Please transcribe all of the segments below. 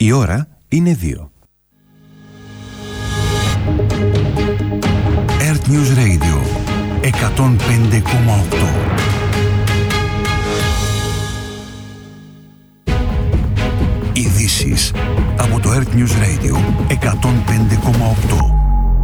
Η ώρα είναι 2. Earth News Radio 105,8. Ειδήσεις από το Earth News Radio 105,8.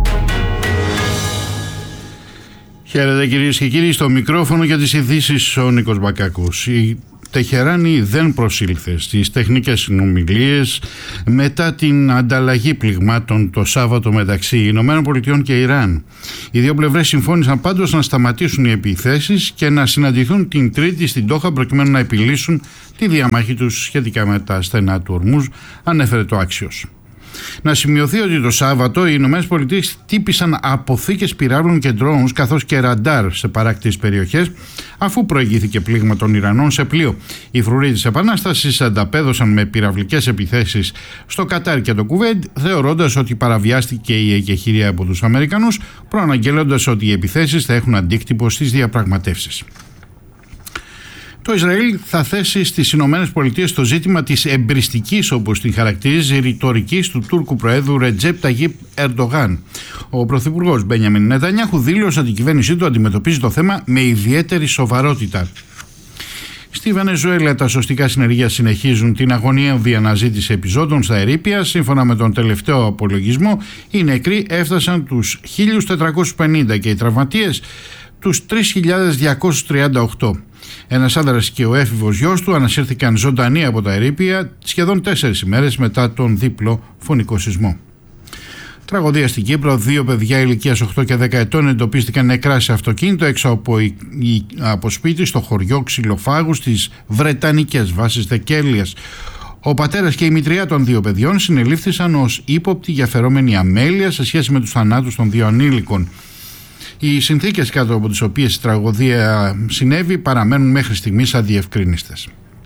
Χαίρετε κυρίες και κύριοι, στο μικρόφωνο για τις ειδήσεις ο Νίκος Μπακάκος. Η Τεχεράνη δεν προσήλθε στις τεχνικές συνομιλίες μετά την ανταλλαγή πληγμάτων το Σάββατο μεταξύ Ηνωμένων Πολιτειών και Ιράν. Οι δύο πλευρές συμφώνησαν πάντως να σταματήσουν οι επιθέσεις και να συναντηθούν την Τρίτη στην Ντόχα προκειμένου να επιλύσουν τη διαμάχη τους σχετικά με τα στενά του Ορμούζ, ανέφερε το Axios. Να σημειωθεί ότι το Σάββατο οι ΗΠΑ χτύπησαν αποθήκες πυράλων και drones καθώς και ραντάρ σε παράκτιες περιοχές, αφού προηγήθηκε πλήγμα των Ιρανών σε πλοίο. Οι φρουροί της Επανάστασης ανταπέδωσαν με πυραυλικές επιθέσεις στο Κατάρ και το Κουβέιτ, θεωρώντας ότι παραβιάστηκε η εγκεχηρία από τους Αμερικανούς, προαναγγέλλοντας ότι οι επιθέσεις θα έχουν αντίκτυπο στις διαπραγματεύσεις. Το Ισραήλ θα θέσει στις Ηνωμένες Πολιτείες το ζήτημα της εμπριστικής, όπως την χαρακτηρίζει, ρητορικής του Τούρκου Προέδρου Ρετζέπ Ταγίπ Ερντογάν. Ο Πρωθυπουργός Μπένιαμιν Νετανιάχου δήλωσε ότι η κυβέρνησή του αντιμετωπίζει το θέμα με ιδιαίτερη σοβαρότητα. Στη Βενεζουέλα τα σωστικά συνεργεία συνεχίζουν την αγωνία αναζήτηση επιζώντων στα ερείπια. Σύμφωνα με τον τελευταίο απολογισμό, οι νεκροί έφτασαν τους 1.450 και οι τραυματίες τους 3.238. Ένας άντρας και ο έφηβος γιος του ανασύρθηκαν ζωντανοί από τα ερείπια σχεδόν 4 ημέρες μετά τον δίπλο φωνικό σεισμό. Τραγωδία στην Κύπρο. 2 παιδιά ηλικίας 8 και 10 ετών εντοπίστηκαν νεκρά σε αυτοκίνητο έξω από σπίτι στο χωριό Ξυλοφάγου στις Βρετανικές βάσεις Δεκέλειας. Ο πατέρας και η μητριά των 2 παιδιών συνελήφθησαν ως ύποπτοι για φερόμενη αμέλεια σε σχέση με τους θανάτους των 2 ανήλικων. Οι συνθήκες κάτω από τις οποίες η τραγωδία συνέβη παραμένουν μέχρι στιγμής αδιευκρίνιστες.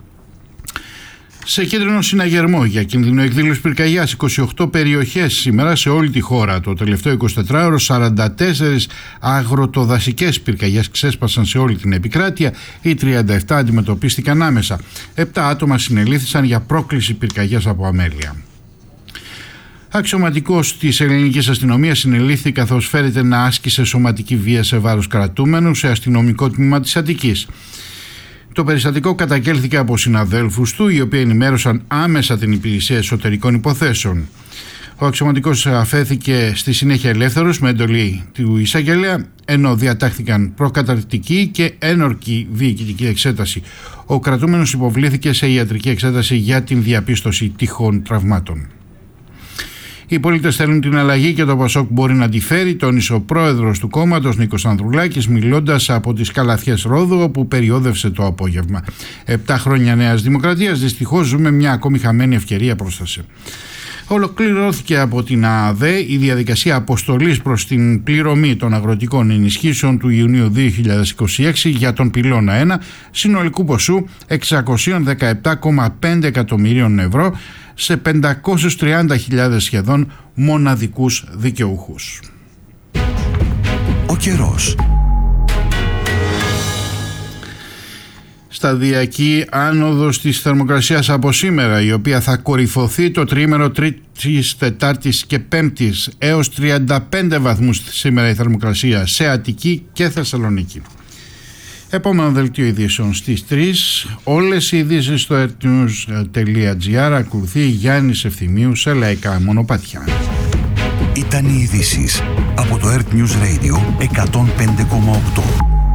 Σε κίτρινο συναγερμό για κίνδυνο εκδήλωση πυρκαγιάς, 28 περιοχές σήμερα σε όλη τη χώρα. Το τελευταίο 24ωρο 44 αγροτοδασικές πυρκαγιές ξέσπασαν σε όλη την επικράτεια, οι 37 αντιμετωπίστηκαν άμεσα. 7 άτομα συνελήφθησαν για πρόκληση πυρκαγιάς από αμέλεια. Αξιωματικός της ελληνικής αστυνομίας συνελήφθη καθώς φέρεται να άσκησε σωματική βία σε βάρος κρατούμενου σε αστυνομικό τμήμα της Αττικής. Το περιστατικό καταγγέλθηκε από συναδέλφους του, οι οποίοι ενημέρωσαν άμεσα την υπηρεσία εσωτερικών υποθέσεων. Ο αξιωματικός αφέθηκε στη συνέχεια ελεύθερος με εντολή του εισαγγελέα, ενώ διατάχθηκαν προκαταρκτική και ένορκη διοικητική εξέταση. Ο κρατούμενος υποβλήθηκε σε ιατρική εξέταση για την διαπίστωση τυχών τραυμάτων. Οι πολίτες θέλουν την αλλαγή και το Πασόκ μπορεί να τη φέρει, τόνισε ο πρόεδρος του κόμματος Νίκος Ανδρουλάκης, μιλώντας από τις Καλαθιές Ρόδου, όπου περιόδευσε το απόγευμα. 7 χρόνια Νέας Δημοκρατίας, δυστυχώς ζούμε μια ακόμη χαμένη ευκαιρία, πρόσθεσε. Ολοκληρώθηκε από την ΑΑΔΕ η διαδικασία αποστολής προς την πληρωμή των αγροτικών ενισχύσεων του Ιουνίου 2026 για τον πυλώνα 1 συνολικού ποσού 617,5 εκατομμυρίων ευρώ σε 530.000 σχεδόν μοναδικούς δικαιούχους. Ο καιρός. Σταδιακή άνοδος της θερμοκρασίας από σήμερα, η οποία θα κορυφωθεί το τριήμερο Τρίτης, Τετάρτης και Πέμπτης έως 35 βαθμούς σήμερα η θερμοκρασία σε Αττική και Θεσσαλονίκη. Επόμενο δελτίο ειδήσεων στις 3. Όλες οι ειδήσεις στο earthnews.gr. Ακολουθεί Γιάννης Ευθυμίου σε λαϊκά μονοπάτια. Ήταν οι ειδήσεις από το Earth News Radio 105,8.